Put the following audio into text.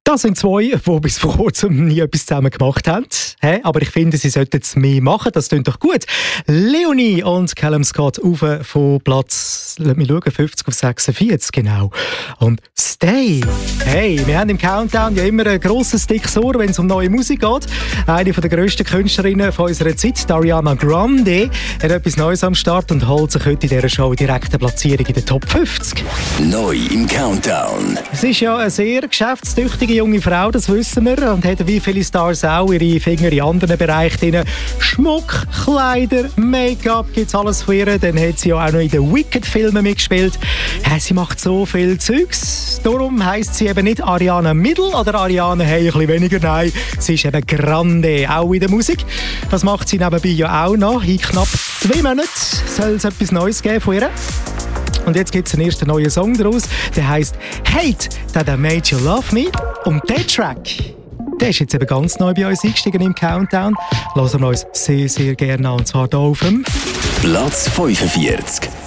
Das sind zwei, die bis vor kurzem nie etwas zusammen gemacht haben. Aber ich finde, sie sollten es mehr machen. Das klingt doch gut. Leonie und Callum Scott rauf von Platz, lass mich schauen, 50 auf 46, genau. Und Stay. Hey, wir haben im Countdown ja immer ein grosses dickes Ohr, wenn es um neue Musik geht. Eine der grössten Künstlerinnen von unserer Zeit, Ariana Grande, hat etwas Neues am Start und holt sich heute in dieser Show direkt eine Platzierung in den Top 50. Neu im Countdown. Es ist ja eine sehr geschäftstüchtige junge Frau, das wissen wir, und hat wie viele Stars auch ihre Finger in anderen Bereichen drin. Schmuck, Kleider, Make-up, gibt's alles von ihr. Dann hat sie ja auch noch in den Wicked-Filmen mitgespielt. Sie macht so viel Zeugs. Darum heisst sie eben nicht Ariana Middle oder Ariana hey, ein bisschen weniger. Nein, sie ist eben Grande, auch in der Musik. Das macht sie nebenbei ja auch noch. In knapp 2 Monaten soll es etwas Neues geben von ihr. Und jetzt gibt es einen ersten neuen Song daraus, der heisst «Hate That I Made You Love Me». Und der Track, der ist jetzt eben ganz neu bei uns eingestiegen im Countdown. Hören wir uns sehr, sehr gerne an, und zwar hier auf dem Platz 45.